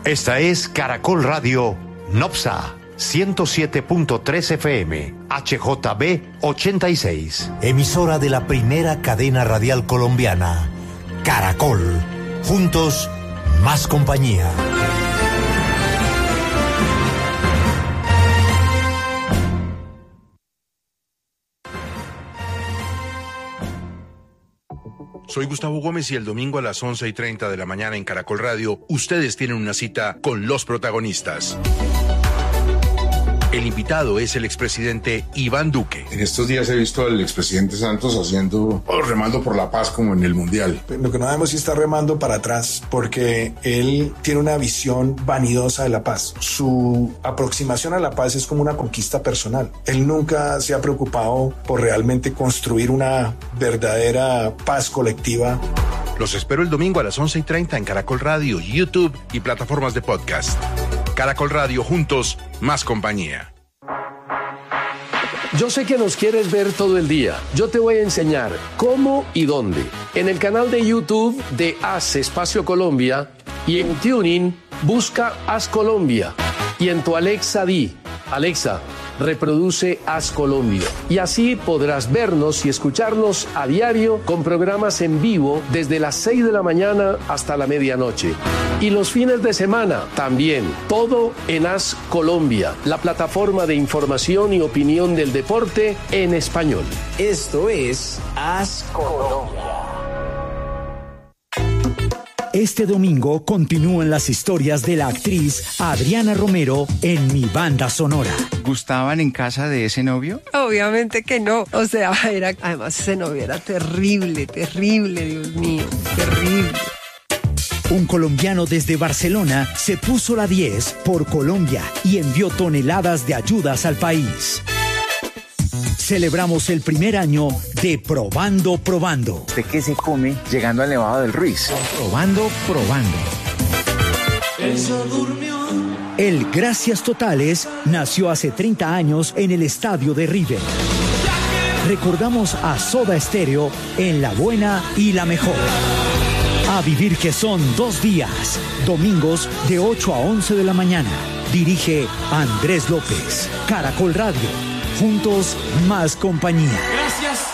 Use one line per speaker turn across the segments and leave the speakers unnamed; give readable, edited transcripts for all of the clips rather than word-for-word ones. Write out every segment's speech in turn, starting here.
Esta es Caracol Radio Nopsa 107.3 FM, HJB 86.
Emisora de la primera cadena radial colombiana, Caracol. Juntos, más compañía.
Soy Gustavo Gómez y el domingo a las 11:30 de la mañana en Caracol Radio, ustedes tienen una cita con los protagonistas. El invitado es el expresidente Iván Duque.
En estos días he visto al expresidente Santos remando por la paz como en el Mundial.
Lo que no sabemos si está remando para atrás, porque él tiene una visión vanidosa de la paz. Su aproximación a la paz es como una conquista personal. Él nunca se ha preocupado por realmente construir una verdadera paz colectiva.
Los espero el domingo a las 11:30 en Caracol Radio, YouTube y plataformas de podcast. Caracol Radio, juntos, más compañía.
Yo sé que nos quieres ver todo el día. Yo te voy a enseñar cómo y dónde. En el canal de YouTube de Haz Espacio Colombia y en TuneIn busca Haz Colombia. Y en tu Alexa di, Alexa, reproduce Haz Colombia. Y así podrás vernos y escucharnos a diario con programas en vivo desde las 6 de la mañana hasta la medianoche. Y los fines de semana también. Todo en Haz Colombia, la plataforma de información y opinión del deporte en español.
Esto es Haz Colombia.
Este domingo continúan las historias de la actriz Adriana Romero en Mi Banda Sonora.
¿Gustaban en casa de ese novio?
Obviamente que no. O sea, además ese novio era terrible, Dios mío, terrible.
Un colombiano desde Barcelona se puso la 10 por Colombia y envió toneladas de ayudas al país. Celebramos el primer año de Probando.
¿De qué se come llegando al Nevado del Ruiz?
Probando. El Gracias Totales nació hace 30 años en el estadio de River. Recordamos a Soda Stereo en La Buena y La Mejor. A vivir que son 2 días, domingos de 8 a 11 de la mañana. Dirige Andrés López. Caracol Radio. Juntos, más compañía.
Gracias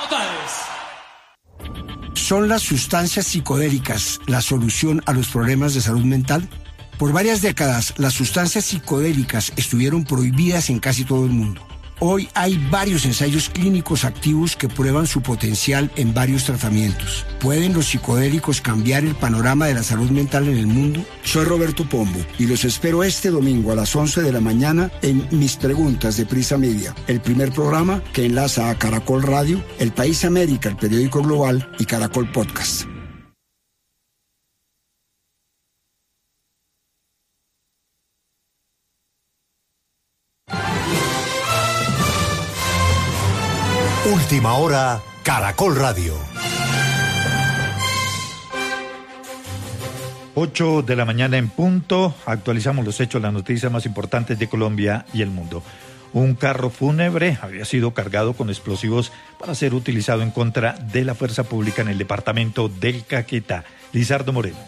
totales.
¿Son las sustancias psicodélicas la solución a los problemas de salud mental? Por varias décadas, las sustancias psicodélicas estuvieron prohibidas en casi todo el mundo. Hoy hay varios ensayos clínicos activos que prueban su potencial en varios tratamientos. ¿Pueden los psicodélicos cambiar el panorama de la salud mental en el mundo? Soy Roberto Pombo y los espero este domingo a las 11 de la mañana en Mis Preguntas de Prisa Media, el primer programa que enlaza a Caracol Radio, El País América, el periódico global y Caracol Podcast.
Última hora, Caracol Radio.
8 de la mañana en punto, actualizamos los hechos, las noticias más importantes de Colombia y el mundo. Un carro fúnebre había sido cargado con explosivos para ser utilizado en contra de la fuerza pública en el departamento del Caquetá. Lizardo Moreno.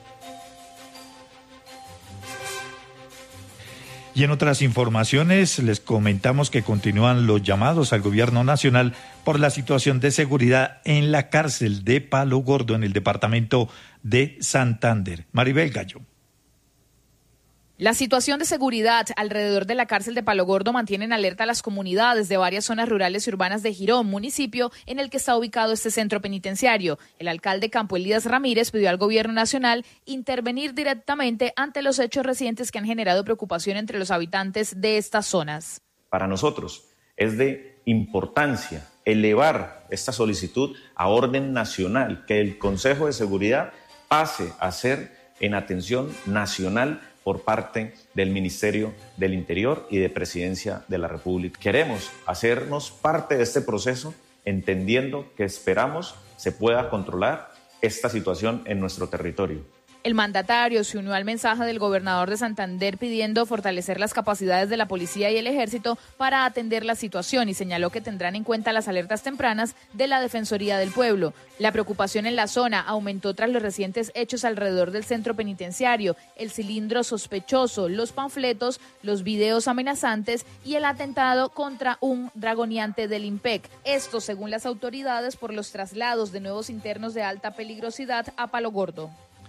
Y en otras informaciones les comentamos que continúan los llamados al gobierno nacional por la situación de seguridad en la cárcel de Palo Gordo en el departamento de Santander. Maribel Gallo.
La situación de seguridad alrededor de la cárcel de Palo Gordo mantiene en alerta a las comunidades de varias zonas rurales y urbanas de Girón, municipio en el que está ubicado este centro penitenciario. El alcalde Campo Elías Ramírez pidió al gobierno nacional intervenir directamente ante los hechos recientes que han generado preocupación entre los habitantes de estas zonas.
Para nosotros es de importancia elevar esta solicitud a orden nacional, que el Consejo de Seguridad pase a ser en atención nacional por parte del Ministerio del Interior y de Presidencia de la República. Queremos hacernos parte de este proceso, entendiendo que esperamos se pueda controlar esta situación en nuestro territorio.
El mandatario se unió al mensaje del gobernador de Santander pidiendo fortalecer las capacidades de la policía y el ejército para atender la situación y señaló que tendrán en cuenta las alertas tempranas de la Defensoría del Pueblo. La preocupación en la zona aumentó tras los recientes hechos alrededor del centro penitenciario, el cilindro sospechoso, los panfletos, los videos amenazantes y el atentado contra un dragoneante del IMPEC. Esto, según las autoridades, por los traslados de nuevos internos de alta peligrosidad a Palo Gordo.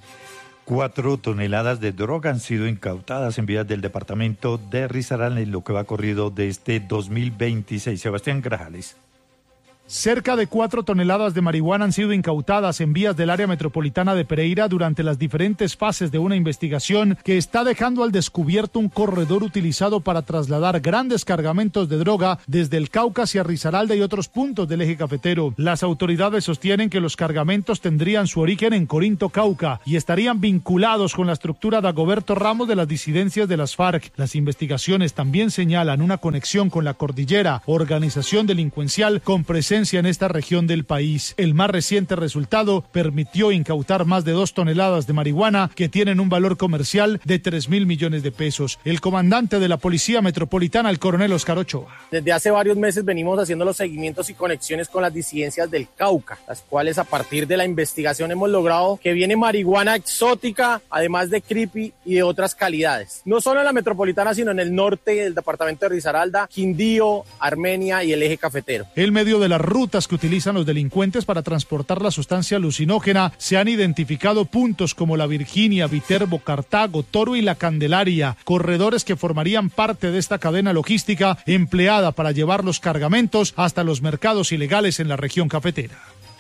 4 toneladas de droga han sido incautadas en vías del departamento de Risaralda en lo que va corrido de este 2026. Sebastián Grajales.
Cerca de 4 toneladas de marihuana han sido incautadas en vías del área metropolitana de Pereira durante las diferentes fases de una investigación que está dejando al descubierto un corredor utilizado para trasladar grandes cargamentos de droga desde el Cauca hacia Risaralda y otros puntos del eje cafetero. Las autoridades sostienen que los cargamentos tendrían su origen en Corinto, Cauca, y estarían vinculados con la estructura Dagoberto Ramos de las disidencias de las FARC. Las investigaciones también señalan una conexión con la cordillera, organización delincuencial con presencia en esta región del país. El más reciente resultado permitió incautar más de 2 toneladas de marihuana que tienen un valor comercial de 3.000 millones de pesos. El comandante de la Policía Metropolitana, el coronel Oscar Ochoa.
Desde hace varios meses venimos haciendo los seguimientos y conexiones con las disidencias del Cauca, las cuales a partir de la investigación hemos logrado que viene marihuana exótica, además de creepy y de otras calidades. No solo en la metropolitana, sino en el norte del departamento de Risaralda, Quindío, Armenia y el eje cafetero.
El medio de las rutas que utilizan los delincuentes para transportar la sustancia alucinógena se han identificado puntos como La Virginia, Viterbo, Cartago, Toro y La Candelaria, corredores que formarían parte de esta cadena logística empleada para llevar los cargamentos hasta los mercados ilegales en la región cafetera.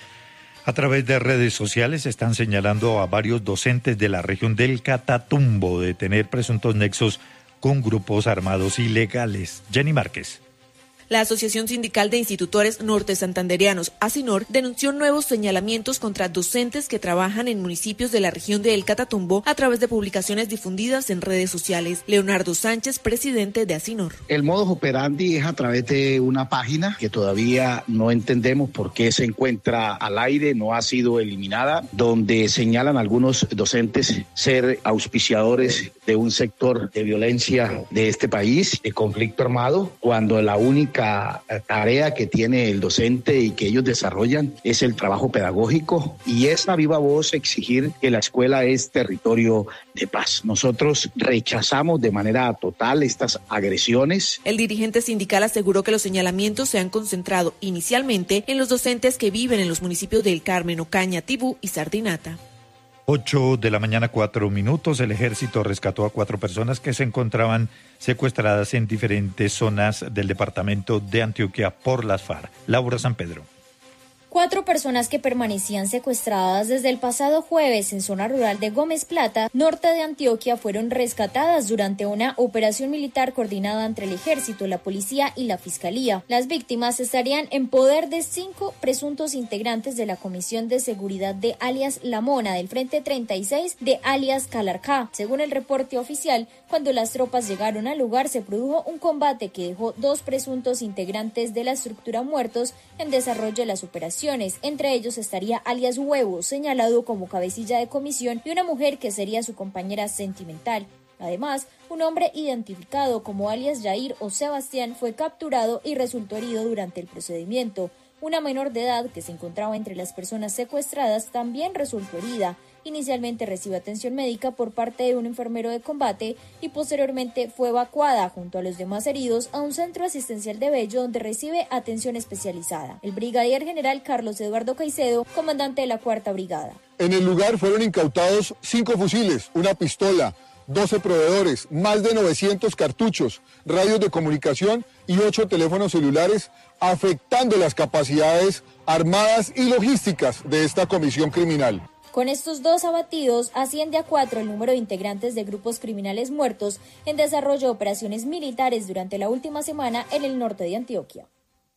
A través de redes sociales están señalando a varios docentes de la región del Catatumbo de tener presuntos nexos con grupos armados ilegales. Jenny Márquez.
La Asociación Sindical de Institutores Norte Santanderianos, ASINOR, denunció nuevos señalamientos contra docentes que trabajan en municipios de la región de El Catatumbo a través de publicaciones difundidas en redes sociales. Leonardo Sánchez, presidente de ASINOR.
El modus operandi es a través de una página que todavía no entendemos por qué se encuentra al aire, no ha sido eliminada, donde señalan algunos docentes ser auspiciadores de un sector de violencia de este país, de conflicto armado, cuando la única tarea que tiene el docente y que ellos desarrollan es el trabajo pedagógico y es a viva voz exigir que la escuela es territorio de paz. Nosotros rechazamos de manera total estas agresiones.
El dirigente sindical aseguró que los señalamientos se han concentrado inicialmente en los docentes que viven en los municipios del Carmen, Ocaña, Tibú y Sardinata.
8 de la mañana, 4 minutos. El ejército rescató a 4 personas que se encontraban secuestradas en diferentes zonas del departamento de Antioquia por las FARC. Laura San Pedro.
4 personas que permanecían secuestradas desde el pasado jueves en zona rural de Gómez Plata, norte de Antioquia, fueron rescatadas durante una operación militar coordinada entre el ejército, la policía y la fiscalía. Las víctimas estarían en poder de 5 presuntos integrantes de la Comisión de Seguridad de alias La Mona del Frente 36 de alias Calarcá. Según el reporte oficial, cuando las tropas llegaron al lugar se produjo un combate que dejó 2 presuntos integrantes de la estructura muertos en desarrollo de las operaciones. Entre ellos estaría alias Huevo, señalado como cabecilla de comisión, y una mujer que sería su compañera sentimental. Además, un hombre identificado como alias Jair o Sebastián fue capturado y resultó herido durante el procedimiento. Una menor de edad que se encontraba entre las personas secuestradas también resultó herida. Inicialmente recibió atención médica por parte de un enfermero de combate y posteriormente fue evacuada junto a los demás heridos a un centro asistencial de Bello donde recibe atención especializada. El brigadier general Carlos Eduardo Caicedo, comandante de la 4ª Brigada.
En el lugar fueron incautados 5 fusiles, una pistola, 12 proveedores, más de 900 cartuchos, radios de comunicación y 8 teléfonos celulares, afectando las capacidades armadas y logísticas de esta comisión criminal.
Con estos 2 abatidos, asciende a 4 el número de integrantes de grupos criminales muertos en desarrollo de operaciones militares durante la última semana en el norte de Antioquia.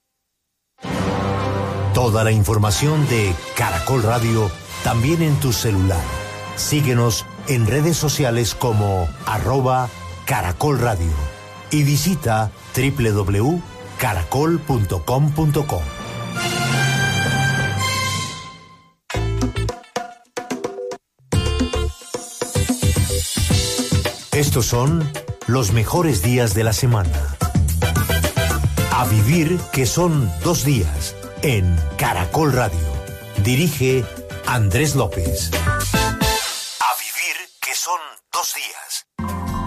Toda la información de Caracol Radio también en tu celular. Síguenos en redes sociales como @Caracol Radio y visita www.caracol.com.co. Estos son los mejores días de la semana. A vivir que son 2 días en Caracol Radio. Dirige Andrés López. A vivir que son 2 días.